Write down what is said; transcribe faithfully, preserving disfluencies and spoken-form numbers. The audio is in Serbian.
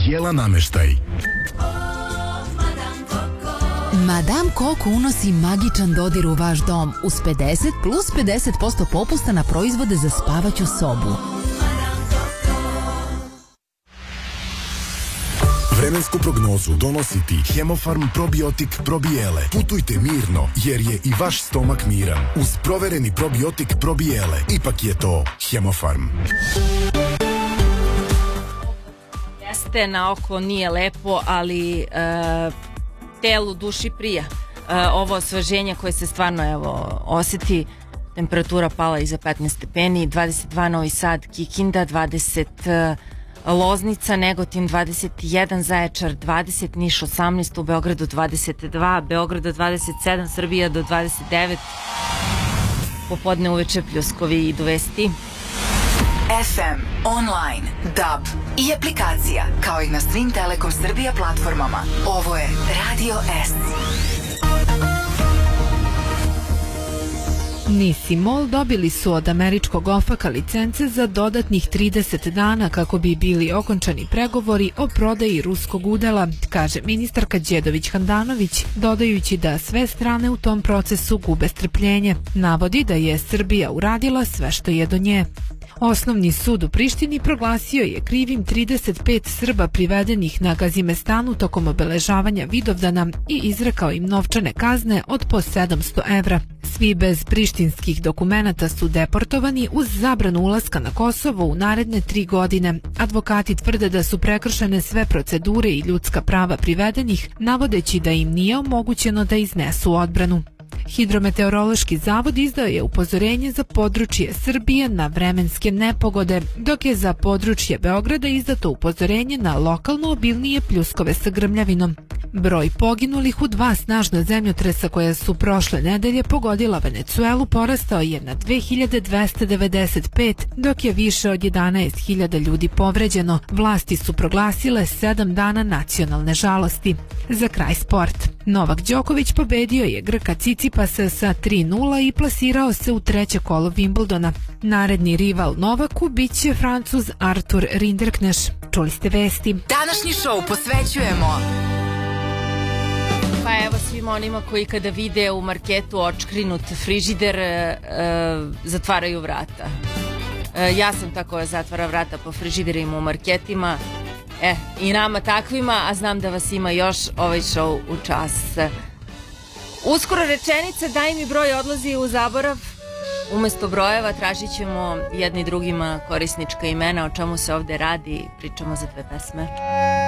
Bijela nameštaj. Madame Coco unosi magičan dodir u vaš dom uz pedeset plus pedeset posto popusta na proizvode za spavaću sobu. Vremensku prognozu donosi ti Hemofarm probiotik probijele. Putujte mirno jer je i vaš stomak miran. Uz provereni probiotik probijele. Ipak je to Hemofarm. Jeste, na oko nije lepo, ali uh, telu, duši prija. Uh, ovo osveženje koje se stvarno evo osjeti, temperatura pala iza petnaest stepeni, dvadeset dva Novi Sad, Kikinda, dvadeset uh, Loznica, Negotin dvadeset jedan, Zaječar dvadeset, Niš osamnaest, u Beogradu dvadeset dva, Beograd do dvadeset sedam, Srbija do dvadeset devet, popodne uveče pljuskovi i duvesti. F M, online, D A B i aplikacija, kao i na svim Telekom Srbija platformama. Ovo je Radio S. Nis i Mol dobili su od američkog ofaka licence za dodatnih trideset dana kako bi bili okončani pregovori o prodaji ruskog udela, kaže ministarka Đedović Handanović, dodajući da sve strane u tom procesu gube strpljenje. Navodi da je Srbija uradila sve što je do nje. Osnovni sud u Prištini proglasio je krivim trideset pet Srba privedenih na Gazimestanu tokom obeležavanja Vidovdana i izrekao im novčane kazne od po sedamsto evra. Svi bez prištinskih dokumenata su deportovani uz zabranu ulaska na Kosovo u naredne tri godine. Advokati tvrde da su prekršene sve procedure i ljudska prava privedenih, navodeći da im nije omogućeno da iznesu odbranu. Hidrometeorološki zavod izdao je upozorenje za područje Srbije na vremenske nepogode, dok je za područje Beograda izdato upozorenje na lokalno obilnije pljuskove sa grmljavinom. Broj poginulih u dva snažna zemljotresa koja su prošle nedelje pogodila Venecuelu porastao je na dve hiljade dvesta devedeset pet, dok je više od jedanaest hiljada ljudi povređeno. Vlasti su proglasile sedam dana nacionalne žalosti. Za kraj sport. Novak Đoković pobedio je Grka Cicipasa sa tri nula i plasirao se u treće kolo Wimbledona. Naredni rival Novaku biće Francuz Artur Rinderkneš. Čuli ste vesti. Današnji šou posvećujemo Pa evo svima onima koji kada vide u marketu očkrinut frižider e, zatvaraju vrata. E, ja sam ta koja zatvara vrata po frižiderima u marketima. E, i nama takvima, a znam da vas ima još, ovaj show u čas. Uskoro rečenica daj mi broj odlazi u zaborav. Umesto brojeva tražit ćemo jedni drugima korisnička imena, o čemu se ovde radi, pričamo za dve pesme.